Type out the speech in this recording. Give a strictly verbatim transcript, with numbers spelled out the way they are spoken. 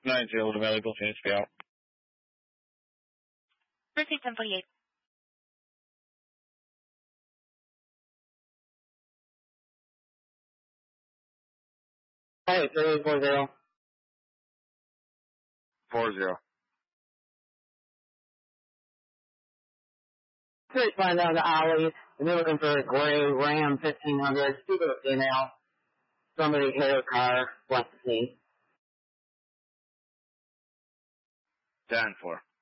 nine zero to medical, finish me out. Proceed ten forty-eight. Hey, three four zero. Four zero. Please find out the alley, and they're looking for a gray Ram fifteen hundred, speak of a female. Somebody hit her car, left the scene. ten four.